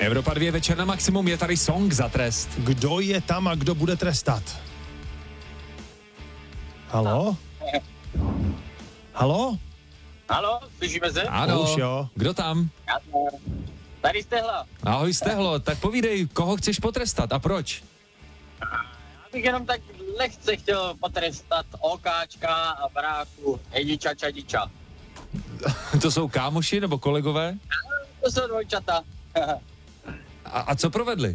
Evropa 2 večer na maximum, je tady song za trest. Kdo je tam a kdo bude trestat? Halo? Halo? Halo, slyšíme se? Ano, Už jo. Kdo tam? Tady Stehla. Ahoj Stehlo, tak povídej, koho chceš potrestat a proč? Já bych jenom tak lehce chtěl potrestat OKčka a bráchu Ediča Čadiča. To jsou kámoši nebo kolegové? To jsou dvojčata. A co provedli?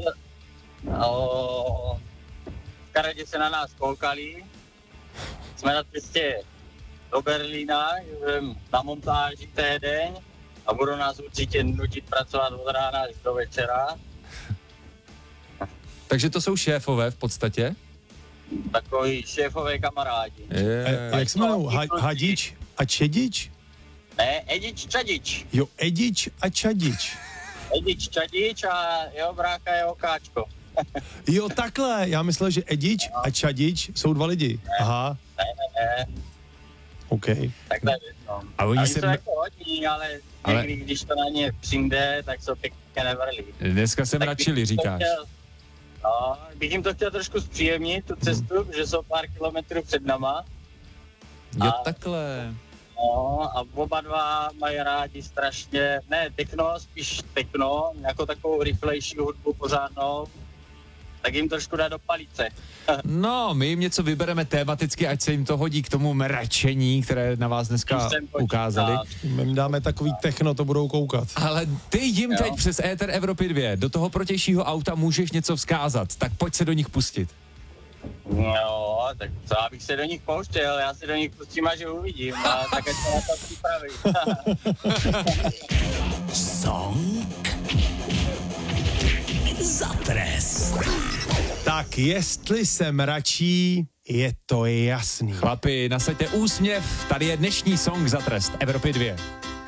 V Karadě se na nás koukali. Jsme na cestě do Berlína, na montáži týden a budou nás určitě nutit pracovat od rána až do večera. Takže to jsou šéfové v podstatě? Takový šéfové kamarádi. A jak se jmenou? Hadič a Čedič? Ne, Edič Čadič. Jo, Edič a Čadič. Edič Čadič a jeho brácha je Okáčko. Jo, takhle. Já myslel, že Edič a Čadič jsou dva lidi. Aha. Ne. OK. Takhle, no. A oni se jsou jako hodní, ale někdy, když to na ně přijde, tak jsou pěkně nevrlí. Dneska se mračili, říkáš. Bych jim to chtěl trošku zpříjemnit, tu cestu, že jsou pár kilometrů před nama. Jo, takhle. No, a oba dva mají rádi strašně, ne techno, spíš techno, jako takovou rychlejší hudbu pořádnou, tak jim trošku dá do palice. No, my jim něco vybereme tematicky, ať se jim to hodí k tomu mračení, které na vás dneska ukázali. My jim dáme takový techno, to budou koukat. Ale ty jim teď přes éter Evropy 2 do toho protějšího auta můžeš něco vzkázat, tak pojď se do nich pustit. No, tak co, abych se do nich pouštěl, já se do nich pustím, až je uvidím, a tak ať se na to připraví. Song za trest. Tak jestli se mračí, je to jasný. Chlapi, nasaďte úsměv, tady je dnešní song za trest Evropy 2.